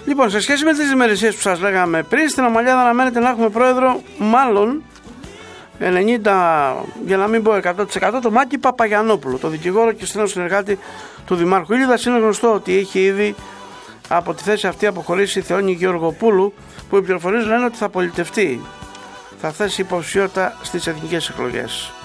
Λοιπόν, σε σχέση με τις ημερησίες που σας λέγαμε πριν, στην Ομαλιάδα αναμένεται να έχουμε πρόεδρο, μάλλον 90, για να μην πω 100%, το Μάκη Παπαγιαννόπουλο, το δικηγόρο και στενό συνεργάτη του Δημάρχου Ήλιδας. Είναι γνωστό ότι έχει ήδη από τη θέση αυτή αποχωρήσει η Θεόνη Γεωργοπούλου, που οι πληροφορίες λένε ότι θα πολιτευτεί, θα θέσει υποψηφιότητα στις εθνικές εκλογές.